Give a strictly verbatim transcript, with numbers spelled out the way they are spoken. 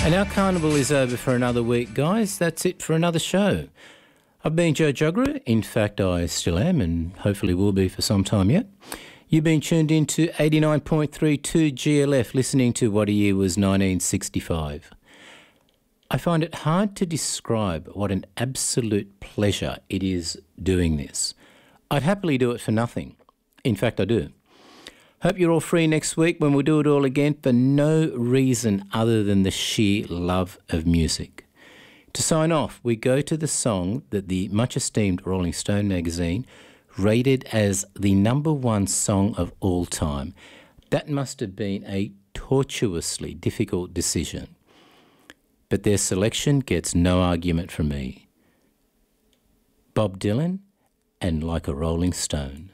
And our carnival is over for another week, guys. That's it for another show. I've been Joe Juggerer. In fact, I still am and hopefully will be for some time yet. You've been tuned in to eighty-nine point three two G L F, listening to What a Year Was nineteen sixty-five. I find it hard to describe what an absolute pleasure it is doing this. I'd happily do it for nothing. In fact, I do. Hope you're all free next week when we'll do it all again for no reason other than the sheer love of music. To sign off, we go to the song that the much-esteemed Rolling Stone magazine rated as the number one song of all time. That must have been a tortuously difficult decision. But their selection gets no argument from me. Bob Dylan and Like a Rolling Stone.